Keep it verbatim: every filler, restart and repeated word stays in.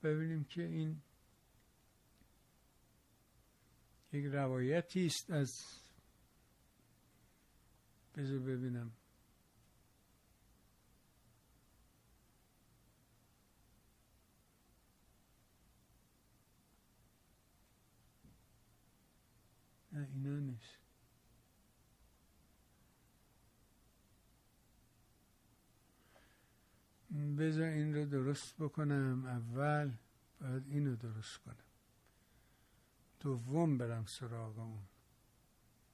ببینیم که این یک روایتی است از، بذار ببینم، نه اینا نیست. بذار این رو درست بکنم، اول باید اینو درست کنم، دوم برم سراغ اون.